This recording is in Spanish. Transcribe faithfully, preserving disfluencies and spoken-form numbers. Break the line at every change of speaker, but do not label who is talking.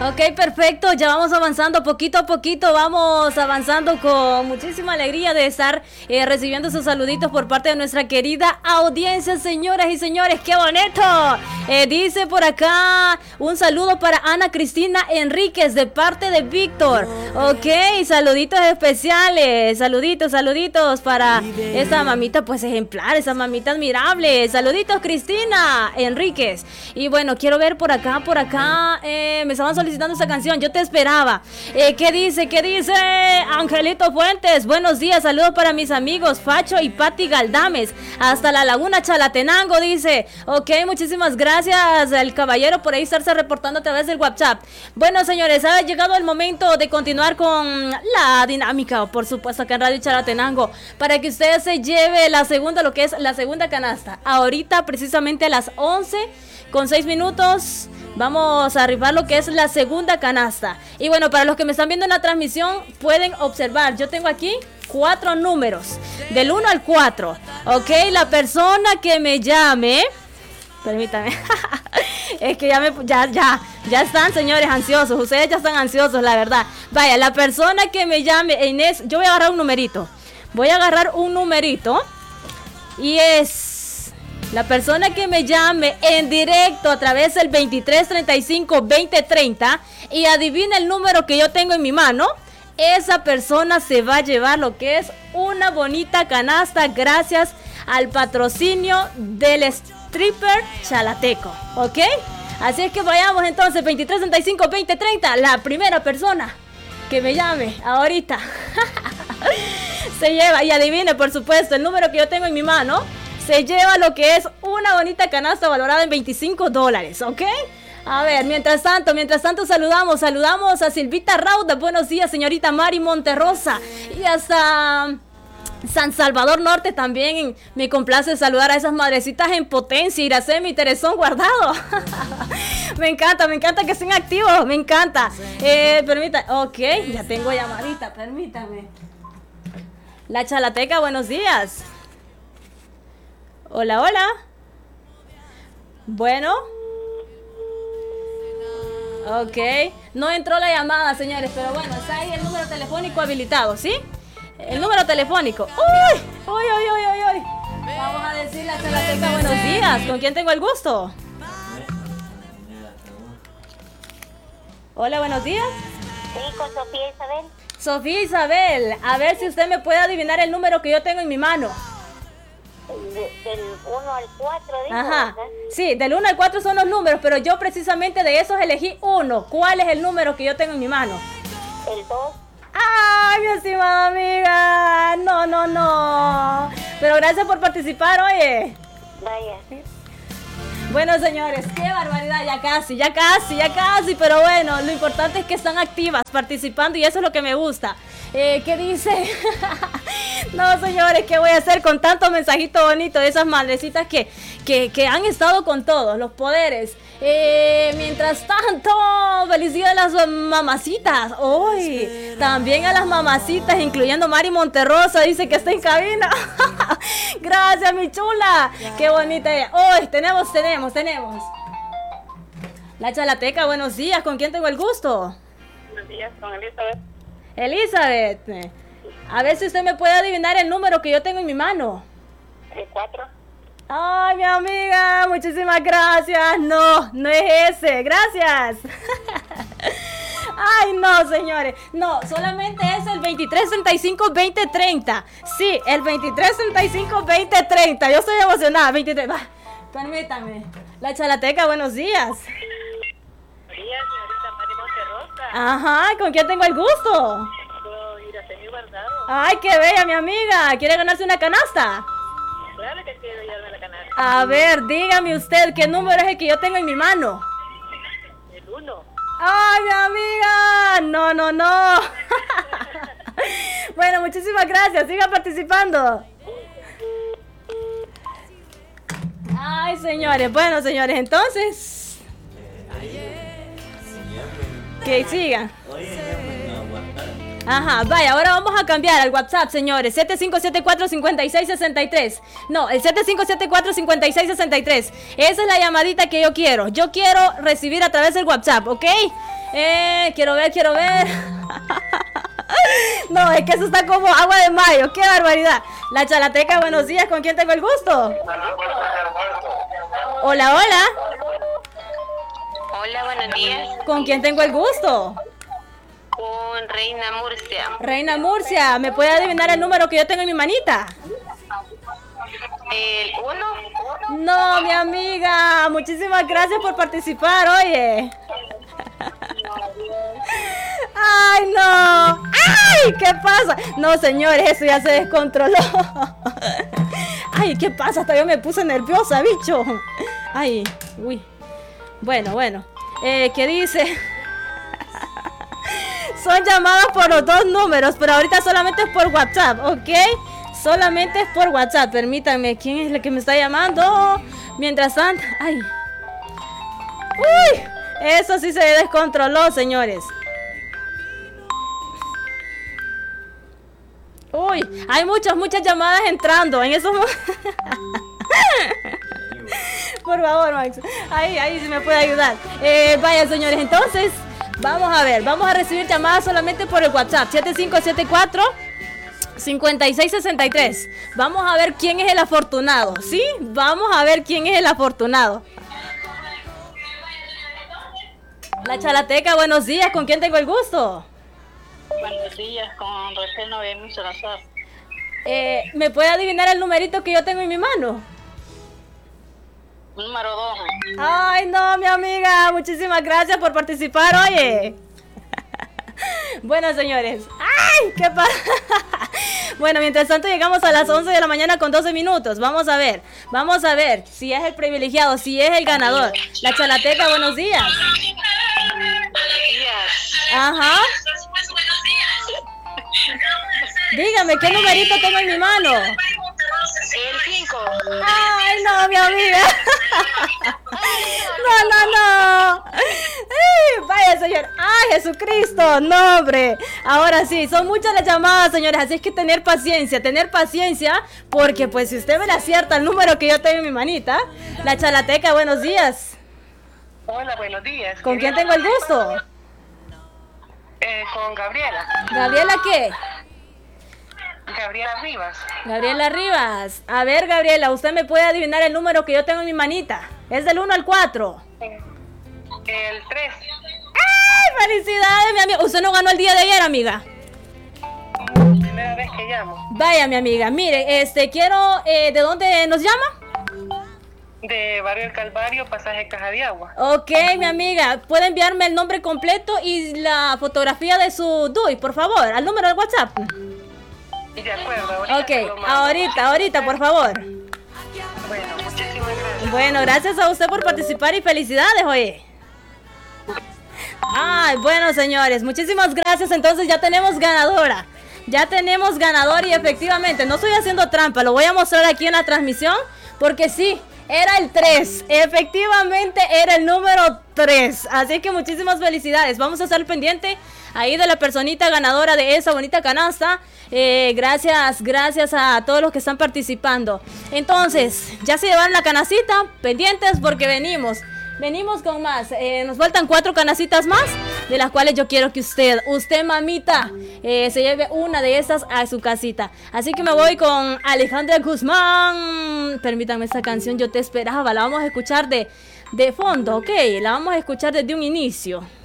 Ok, perfecto, ya vamos avanzando poquito a poquito, vamos avanzando con muchísima alegría de estar eh, recibiendo sus saluditos por parte de nuestra querida audiencia, señoras y señores, ¡qué bonito! Eh, dice por acá un saludo para Ana Cristina Enríquez de parte de Víctor. Ok, saluditos especiales, saluditos, saluditos para esa mamita pues ejemplar, esa mamita admirable. Saluditos Cristina Enríquez. Y bueno, quiero ver por acá, por acá, eh, me estaban solicitando esa canción, Yo te esperaba. Eh, ¿Qué dice? ¿Qué dice? Angelito Fuentes, buenos días, saludos para mis amigos Facho y Pati Galdames, hasta la Laguna Chalatenango, dice. Ok, muchísimas gracias el caballero por ahí estarse reportando a través del WhatsApp. Bueno, señores, ha llegado el momento de continuar con la dinámica, por supuesto, acá en Radio Chalatenango, para que usted se lleve la segunda, lo que es la segunda canasta. Ahorita, precisamente a las once con seis minutos, vamos a rifar lo que es la segunda canasta. Y bueno, para los que me están viendo en la transmisión, pueden observar, yo tengo aquí cuatro números, del uno al cuatro. Ok, la persona que me llame, permítame, es que ya me, ya, ya, ya están, señores, ansiosos, ustedes ya están ansiosos, la verdad. Vaya, la persona que me llame, Inés, yo voy a agarrar un numerito, voy a agarrar un numerito, y es la persona que me llame en directo a través del veintitrés treinta y cinco veinte treinta y adivina el número que yo tengo en mi mano, esa persona se va a llevar lo que es una bonita canasta gracias al patrocinio del stripper chalateco, ¿ok? Así es que vayamos entonces, veintitrés treinta y cinco veinte treinta, la primera persona que me llame ahorita se lleva, y adivine por supuesto el número que yo tengo en mi mano, se lleva lo que es una bonita canasta valorada en veinticinco dólares, ¿ok? A ver, mientras tanto, mientras tanto saludamos, saludamos a Silvita Rauda, buenos días, señorita Mari Monterrosa, y hasta San Salvador Norte también me complace saludar a esas madrecitas en potencia, Iracema y Teresón Guardado. Me encanta, me encanta que estén activos, me encanta. Eh, permítame, ok, ya tengo llamadita, permítame. La Chalateca, buenos días. Hola, hola. Bueno. Ok. No entró la llamada, señores, pero bueno, está ahí el número telefónico habilitado, ¿sí? El número telefónico. ¡Uy! ¡Uy, uy, uy, uy, uy! Vamos a decirle a Chalateca buenos días. ¿Con quién tengo el gusto? Hola, buenos días.
Sí, con Sofía Isabel.
Sofía Isabel, a ver si usted me puede adivinar el número que yo tengo en mi mano.
De, del uno al cuatro, digo.
Ajá,
¿verdad?
sí, del uno al cuatro son los números, pero yo precisamente de esos elegí uno. ¿Cuál es el número que yo tengo en mi mano?
El dos.
¡Ay, mi estimada amiga! No, no, no. Pero gracias por participar, oye.
Vaya.
Bueno, señores, qué barbaridad, ya casi, ya casi, ya casi, pero bueno, lo importante es que están activas, participando, y eso es lo que me gusta. Eh, ¿qué dice? No, señores, ¿qué voy a hacer con tanto mensajito bonito de esas madrecitas que, que, que han estado con todos los poderes? Eh, mientras tanto, felicidades a las mamacitas. Hoy, también a las mamacitas, incluyendo Mari Monterrosa, dice que está en cabina. Gracias, mi chula. Qué bonita ella. Hoy tenemos, tenemos, tenemos. La Chalateca, buenos días. ¿Con quién tengo el gusto?
Buenos días, con Elizabeth.
Elizabeth. A ver si usted me puede adivinar el número que yo tengo en mi mano.
El cuatro.
Ay, mi amiga, muchísimas gracias. No, no es ese. Gracias. Ay, no, señores. No, solamente es el veintitrés treinta y cinco veinte treinta. Sí, el veintitrés treinta y cinco veinte treinta. Yo estoy emocionada. veintitrés. Va, permítame. La Chalateca, buenos días.
Buenos días, señorita Mari Monterrosa.
Ajá, ¿con quién tengo el gusto?
Con Iracema Guardado.
Ay, qué bella, mi amiga. ¿Quiere ganarse una canasta?
Claro que quiero llevarme la canasta.
A ver, dígame usted, ¿qué número es el que yo tengo en mi mano?
El uno.
¡Ay, mi amiga! No, no, no. Bueno, muchísimas gracias. Siga participando. Ay, señores. Bueno, señores, entonces... Que sigan. Ajá, vaya, ahora vamos a cambiar al WhatsApp, señores. siete cinco siete cuatro, cinco seis seis tres. No, el siete cinco siete cuatro, cinco seis seis tres. Esa es la llamadita que yo quiero. Yo quiero recibir a través del WhatsApp, ¿ok? Eh, quiero ver, quiero ver. No, es que eso está como agua de mayo. ¡Qué barbaridad! La Chalateca, buenos días. ¿Con quién tengo el gusto? Hola, hola.
Hola, buenos días.
¿Con quién tengo el gusto?
Con Reina Murcia.
Reina Murcia, ¿me puede adivinar el número que yo tengo en mi manita?
El uno.
No, mi amiga, muchísimas gracias por participar, oye. Ay, no. Ay, ¿qué pasa? No, señores, eso ya se descontroló. Ay, ¿qué pasa? Hasta yo me puse nerviosa, bicho. Ay, uy. Bueno, bueno. Eh, ¿qué dice? Son llamadas por los dos números, pero ahorita solamente es por WhatsApp, ¿ok? Solamente es por WhatsApp. Permítanme, ¿quién es el que me está llamando? Mientras tanto, ay. Uy, eso sí se descontroló, señores. Uy, hay muchas, muchas llamadas entrando en esos momentos. Por favor, Max. Ahí, ahí se me puede ayudar. Eh, vaya, señores, entonces, vamos a ver. Vamos a recibir llamadas solamente por el WhatsApp. siete cinco siete cuatro, cinco seis seis tres. Vamos a ver quién es el afortunado, ¿sí? Vamos a ver quién es el afortunado. La Chalateca, buenos días. ¿Con quién tengo el gusto?
Buenos días, con Raquel Noemi Salazar.
Eh, ¿Me puede adivinar el numerito que yo tengo en mi mano?
Número dos.
Ay, no, mi amiga, muchísimas gracias por participar, oye. Bueno, señores. ¡Ay! ¿Qué pasa? Bueno, mientras tanto llegamos a las once de la mañana con doce minutos. Vamos a ver, vamos a ver si es el privilegiado, si es el ganador. La Chalateca, buenos días.
Buenos días.
Ajá. Dígame, ¿qué numerito tengo en mi mano?
El cinco.
Ay, no, mi amiga. No, no, no. Ay, vaya, señor. Ay, Jesucristo. No, hombre. Ahora sí, son muchas las llamadas, señores. Así es que tener paciencia, tener paciencia. Porque, pues, si usted me le acierta el número que yo tengo en mi manita. La Chalateca, buenos días.
Hola, buenos días.
¿Con quién tengo el gusto?
Eh, con Gabriela.
¿Gabriela qué?
Gabriela Rivas.
Gabriela Rivas. A ver, Gabriela, usted me puede adivinar el número que yo tengo en mi manita. Es del uno al cuatro.
El tres.
¡Ay, felicidades, mi amiga! ¿Usted no ganó el día de ayer, amiga?
Primera vez que llamo.
Vaya, mi amiga, mire, este, quiero, eh, ¿de dónde nos llama?
De Barrio El Calvario, pasaje Caja de Agua.
Ok, mi amiga, ¿puede enviarme el nombre completo y la fotografía de su D U I, por favor, al número de WhatsApp?
De acuerdo, ahorita.
Ok, ahorita, ahorita, por favor.
Bueno, muchísimas gracias.
Bueno, gracias a usted por participar y felicidades, oye. Ay, bueno, señores, muchísimas gracias. Entonces ya tenemos ganadora. Ya tenemos ganador y efectivamente, no estoy haciendo trampa, lo voy a mostrar aquí en la transmisión, porque sí, era el tres, efectivamente era el número tres, así que muchísimas felicidades. Vamos a estar pendiente ahí de la personita ganadora de esa bonita canasta. Eh, gracias, gracias a todos los que están participando. Entonces, ya se llevaron la canacita, pendientes porque venimos. Venimos con más, eh, nos faltan cuatro canacitas más, de las cuales yo quiero que usted, usted mamita, eh, se lleve una de esas a su casita. Así que me voy con Alejandra Guzmán. Permítanme, esta canción Yo Te Esperaba, la vamos a escuchar de, de fondo, ok, la vamos a escuchar desde un inicio.